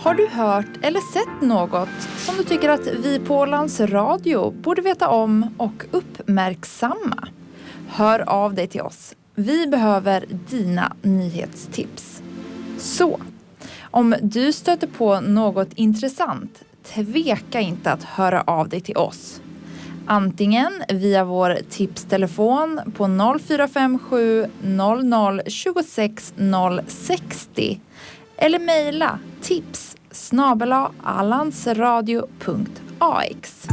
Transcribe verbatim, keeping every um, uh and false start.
Har du hört eller sett något som du tycker att vi på Ålands Radio borde veta om och uppmärksamma? Hör av dig till oss. Vi behöver dina nyhetstips. Så, om du stöter på något intressant, tveka inte att höra av dig till oss. Antingen via vår tipstelefon på noll fyra fem sju noll noll två sex noll sex noll eller mejla tips snabel-a allansradio punkt ax.